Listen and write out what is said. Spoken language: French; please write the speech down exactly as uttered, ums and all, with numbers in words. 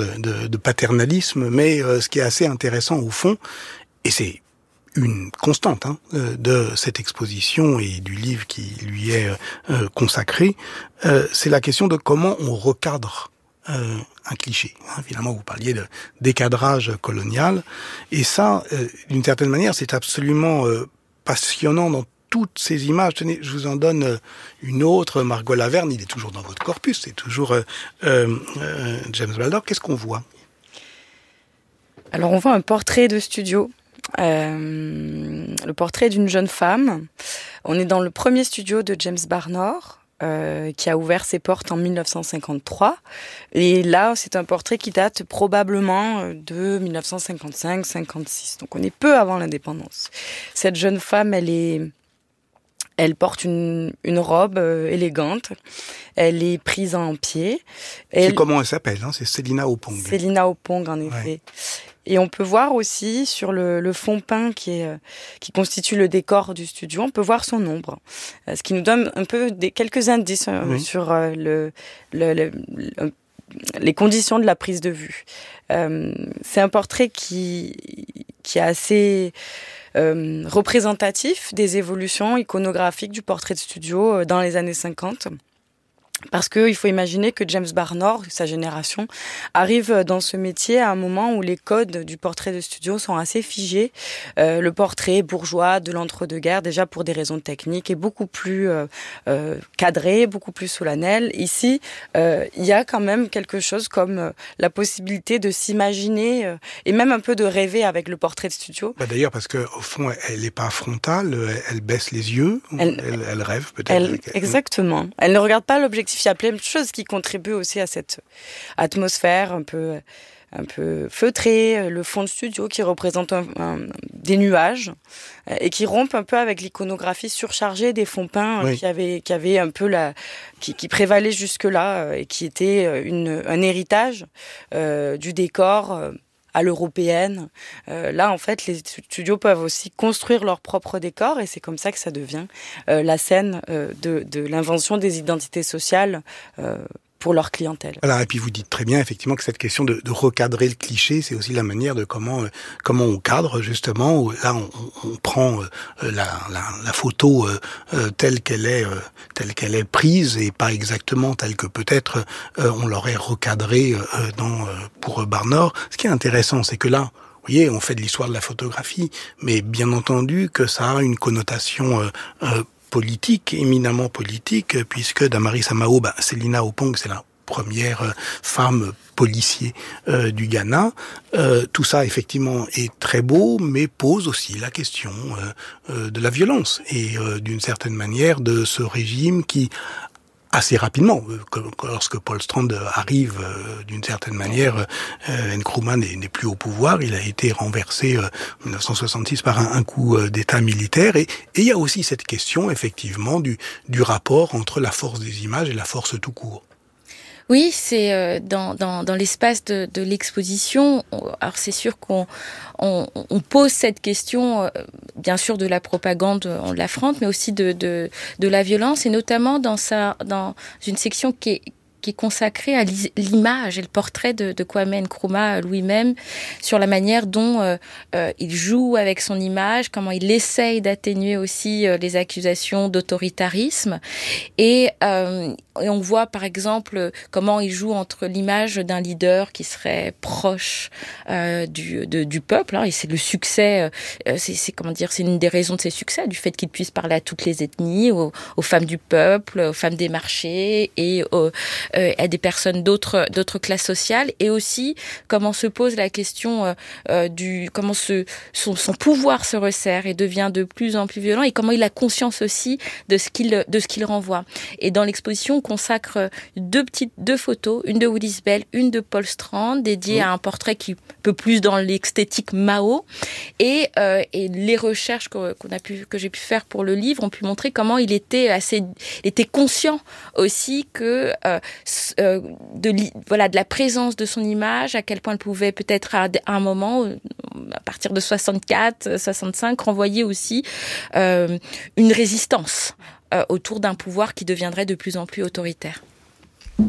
de, de, de paternalisme, mais euh, ce qui est assez intéressant au fond, et c'est une constante hein, de cette exposition et du livre qui lui est euh, consacré, euh, c'est la question de comment on recadre euh, un cliché. Hein. Finalement, vous parliez de décadrage colonial, et ça, euh, d'une certaine manière, c'est absolument euh, passionnant dans toutes ces images. Tenez, je vous en donne une autre, Margot Laverne, il est toujours dans votre corpus, c'est toujours euh, euh, James Baldor. Qu'est-ce qu'on voit ? Alors, on voit un portrait de studio. Euh, le portrait d'une jeune femme. On est dans le premier studio de James Barnard, euh, qui a ouvert ses portes en dix-neuf cent cinquante-trois. Et là, c'est un portrait qui date probablement de dix-neuf cent cinquante-cinq cinquante-six. Donc, on est peu avant l'indépendance. Cette jeune femme, elle est... Elle porte une, une robe euh, élégante. Elle est prise en pied. C'est elle... comment elle s'appelle hein c'est Célina Opong. Célina Opong, en effet. Ouais. Et on peut voir aussi sur le, le fond peint qui, est, qui constitue le décor du studio, on peut voir son ombre. Ce qui nous donne un peu des, quelques indices oui. sur euh, le, le, le, le, les conditions de la prise de vue. Euh, c'est un portrait qui, qui est assez... Euh, représentatif des évolutions iconographiques du portrait de studio euh, dans les années cinquante. Parce qu'il faut imaginer que James Barnard, sa génération, arrive dans ce métier à un moment où les codes du portrait de studio sont assez figés. Euh, le portrait bourgeois de l'entre-deux-guerres, déjà pour des raisons techniques, est beaucoup plus euh, euh, cadré, beaucoup plus solennel. Ici, euh, il y a quand même quelque chose comme euh, la possibilité de s'imaginer euh, et même un peu de rêver avec le portrait de studio. Bah d'ailleurs, parce qu'au fond, elle n'est pas frontale, elle, elle baisse les yeux, elle, elle, elle rêve peut-être. Elle, avec elle. Exactement. Elle ne regarde pas l'objectif. Il y a plein de choses qui contribuent aussi à cette atmosphère un peu, un peu feutrée, le fond de studio qui représente un, un, des nuages et qui rompent un peu avec l'iconographie surchargée des fonds peints oui. qui avaient, qui avaient un peu la, qui, qui prévalait jusque-là et qui était une, un héritage euh, du décor euh, à l'européenne. Euh, là, en fait, les studios peuvent aussi construire leur propre décor et c'est comme ça que ça devient euh, la scène euh, de, de l'invention des identités sociales euh, pour leur clientèle. Voilà, et puis vous dites très bien effectivement que cette question de, de recadrer le cliché, c'est aussi la manière de comment euh, comment on cadre justement. Où là, on, on prend euh, la, la, la photo euh, euh, telle qu'elle est euh, telle qu'elle est prise et pas exactement telle que peut-être euh, on l'aurait recadrée euh, dans euh, pour Barnard. Ce qui est intéressant, c'est que là, vous voyez, on fait de l'histoire de la photographie, mais bien entendu que ça a une connotation euh, euh, politique, éminemment politique, puisque Damaris Amao, ben, Célina Opong, c'est la première euh, femme policier euh, du Ghana. Euh, tout ça, effectivement, est très beau, mais pose aussi la question euh, euh, de la violence et euh, d'une certaine manière de ce régime qui assez rapidement, lorsque Paul Strand arrive euh, d'une certaine manière, euh, Nkrumah n'est, n'est plus au pouvoir, il a été renversé euh, en dix-neuf cent soixante-six par un, un coup euh, d'État militaire, et, et il y a aussi cette question effectivement du, du rapport entre la force des images et la force tout court. Oui, c'est euh, dans, dans, dans l'espace de, de l'exposition. Alors c'est sûr qu'on on, on pose cette question, euh, bien sûr, de la propagande, on l'affronte, mais aussi de, de, de la violence, et notamment dans, sa, dans une section qui est qui est consacré à l'image et le portrait de, de Kwame Nkrumah lui-même, sur la manière dont euh, euh, il joue avec son image, comment il essaye d'atténuer aussi euh, les accusations d'autoritarisme. Et, euh, et on voit par exemple comment il joue entre l'image d'un leader qui serait proche euh, du, de, du peuple, hein, et c'est le succès, euh, c'est, c'est comment dire, c'est une des raisons de ses succès, du fait qu'il puisse parler à toutes les ethnies, aux, aux femmes du peuple, aux femmes des marchés et aux Euh, à des personnes d'autres d'autres classes sociales, et aussi comment se pose la question euh, euh, du comment ce, son, son pouvoir se resserre et devient de plus en plus violent, et comment il a conscience aussi de ce qu'il de ce qu'il renvoie. Et dans l'exposition, on consacre deux petites deux photos, une de Willis Bell, une de Paul Strand, dédiée mmh. à un portrait qui peut plus dans l'esthétique Mao, et euh, et les recherches qu'on, qu'on a pu que j'ai pu faire pour le livre ont pu montrer comment il était assez était conscient aussi que euh, Euh, de, voilà, de la présence de son image, à quel point elle pouvait peut-être à, à un moment, à partir de soixante-quatre, soixante-cinq, renvoyer aussi euh, une résistance euh, autour d'un pouvoir qui deviendrait de plus en plus autoritaire.